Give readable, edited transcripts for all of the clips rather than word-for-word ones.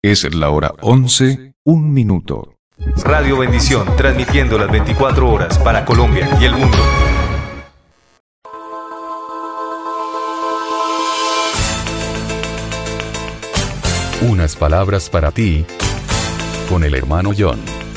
Es la hora 11, 1 minuto. Radio Bendición, transmitiendo las 24 horas para Colombia y el mundo. Unas palabras para ti, con el hermano John.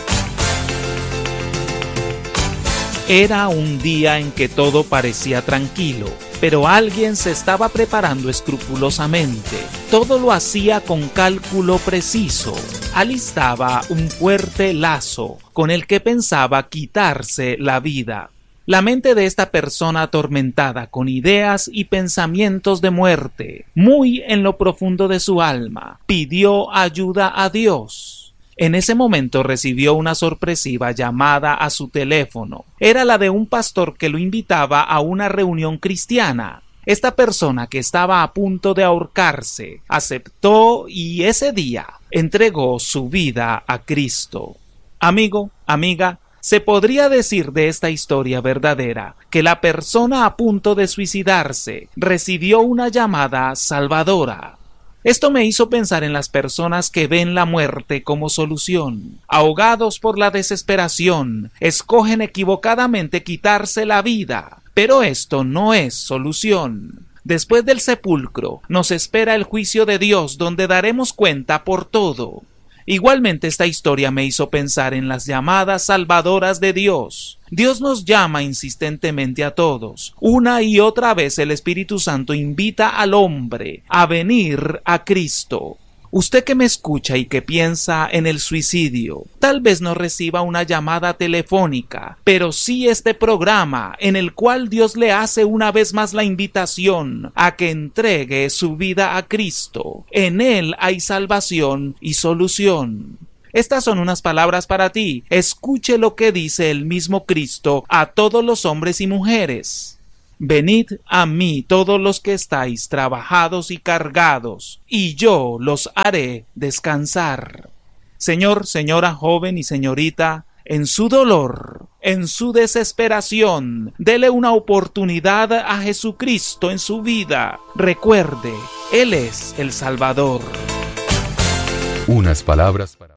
Era un día en que todo parecía tranquilo, pero alguien se estaba preparando escrupulosamente. Todo lo hacía con cálculo preciso. Alistaba un fuerte lazo con el que pensaba quitarse la vida. La mente de esta persona atormentada con ideas y pensamientos de muerte, muy en lo profundo de su alma, pidió ayuda a Dios. En ese momento recibió una sorpresiva llamada a su teléfono. Era la de un pastor que lo invitaba a una reunión cristiana. Esta persona, que estaba a punto de ahorcarse, aceptó y ese día entregó su vida a Cristo. Amigo, amiga, se podría decir de esta historia verdadera que la persona a punto de suicidarse recibió una llamada salvadora. Esto me hizo pensar en las personas que ven la muerte como solución. Ahogados por la desesperación, escogen equivocadamente quitarse la vida. Pero esto no es solución. Después del sepulcro, nos espera el juicio de Dios, donde daremos cuenta por todo. Igualmente, esta historia me hizo pensar en las llamadas salvadoras de Dios. Dios nos llama insistentemente a todos. Una y otra vez el Espíritu Santo invita al hombre a venir a Cristo. Usted que me escucha y que piensa en el suicidio, tal vez no reciba una llamada telefónica, pero sí este programa en el cual Dios le hace una vez más la invitación a que entregue su vida a Cristo. En Él hay salvación y solución. Estas son unas palabras para ti. Escuche lo que dice el mismo Cristo a todos los hombres y mujeres. Venid a mí todos los que estáis trabajados y cargados, y yo los haré descansar. Señor, señora, joven y señorita, en su dolor, en su desesperación, dele una oportunidad a Jesucristo en su vida. Recuerde, Él es el Salvador. Unas palabras para